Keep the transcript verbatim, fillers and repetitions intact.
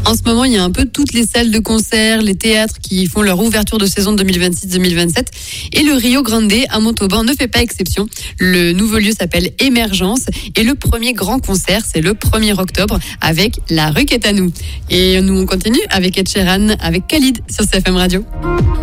En ce moment, il y a un peu toutes les salles de concert, les théâtres qui font leur ouverture de saison deux mille vingt-six deux mille vingt-sept. Et le Rio Grande à Montauban ne fait pas exception. Le nouveau lieu s'appelle Émergence. Et le premier grand concert, c'est le premier octobre avec La Rue Quétanou. Et nous, on continue avec Ed Sheeran, avec Khalid sur C F M Radio.